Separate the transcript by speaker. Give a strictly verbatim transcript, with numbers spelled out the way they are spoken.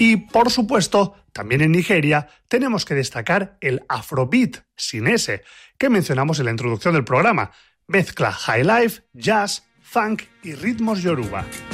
Speaker 1: Y, por supuesto, también en Nigeria tenemos que destacar el Afrobeat, sin S, que mencionamos en la introducción del programa. Mezcla highlife, jazz, funk y ritmos yoruba.